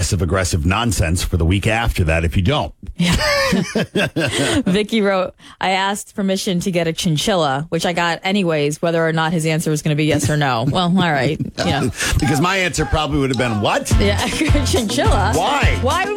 passive-aggressive nonsense for the week after that if you don't. Vicky wrote, I asked permission to get a chinchilla, which I got anyways, whether or not his answer was going to be yes or no. Well, all right. Yeah. Because my answer probably would have been, what? Yeah, chinchilla. Why? Why would